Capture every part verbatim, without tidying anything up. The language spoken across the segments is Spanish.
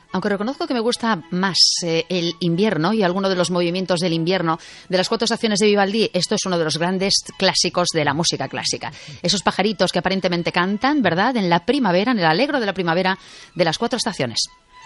Aunque reconozco que me gusta más eh, el invierno y alguno de los movimientos del invierno de las cuatro estaciones de Vivaldi, esto es uno de los grandes clásicos de la música clásica. Esos pajaritos que aparentemente cantan, ¿verdad?, en la primavera, en el alegro de la primavera de las cuatro estaciones.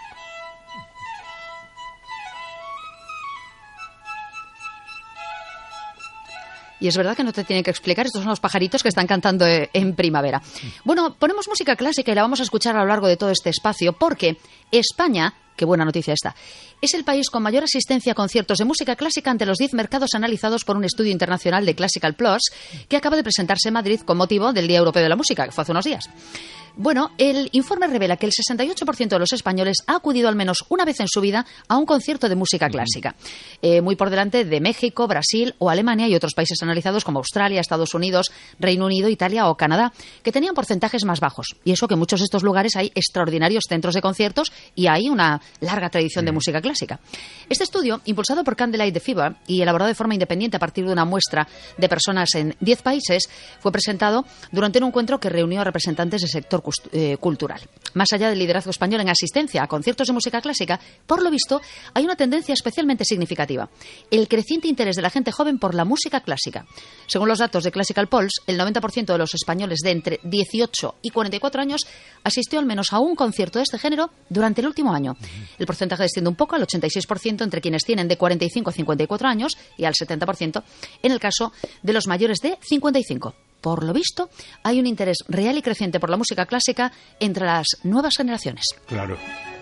Y es verdad que no te tienen que explicar, estos son los pajaritos que están cantando en primavera. Bueno, ponemos música clásica y la vamos a escuchar a lo largo de todo este espacio, porque España, qué buena noticia esta, es el país con mayor asistencia a conciertos de música clásica ante los diez mercados analizados por un estudio internacional de Classical Plus, que acaba de presentarse en Madrid con motivo del Día Europeo de la Música, que fue hace unos días. Bueno, el informe revela que el sesenta y ocho por ciento de los españoles ha acudido al menos una vez en su vida a un concierto de música clásica, eh, muy por delante de México, Brasil o Alemania y otros países analizados como Australia, Estados Unidos, Reino Unido, Italia o Canadá, que tenían porcentajes más bajos. Y eso que en muchos de estos lugares hay extraordinarios centros de conciertos y hay una larga tradición de música clásica. Este estudio, impulsado por Candlelight Fever y elaborado de forma independiente a partir de una muestra de personas en diez países, fue presentado durante un encuentro que reunió a representantes del sector cultural. Más allá del liderazgo español en asistencia a conciertos de música clásica, por lo visto, hay una tendencia especialmente significativa: el creciente interés de la gente joven por la música clásica. Según los datos de Classical Pulse, el noventa por ciento de los españoles de entre dieciocho y cuarenta y cuatro años asistió al menos a un concierto de este género durante el último año. El porcentaje desciende un poco al ochenta y seis por ciento entre quienes tienen de cuarenta y cinco a cincuenta y cuatro años y al setenta por ciento en el caso de los mayores de cincuenta y cinco. Por lo visto, hay un interés real y creciente por la música clásica entre las nuevas generaciones. Claro.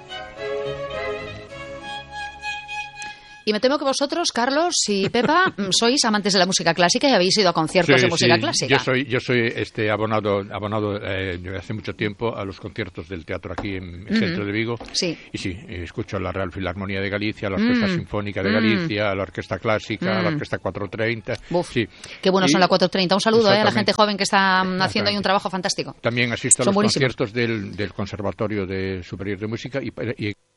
Y me temo que vosotros, Carlos y Pepa, sois amantes de la música clásica y habéis ido a conciertos sí, de música sí. clásica. Yo soy, yo soy este abonado, abonado eh, hace mucho tiempo a los conciertos del teatro aquí en el mm. centro de Vigo. Sí. Y sí, escucho a la Real Filarmonía de Galicia, a la Orquesta mm. Sinfónica de Galicia, a la Orquesta Clásica, mm. a la Orquesta cuatrocientos treinta. Uf, sí. Qué buenos y, son la cuatrocientos treinta. Un saludo eh, a la gente joven que está haciendo ahí un trabajo fantástico. También asisto a son los buenísimos. conciertos del, del Conservatorio de Superior de Música y, y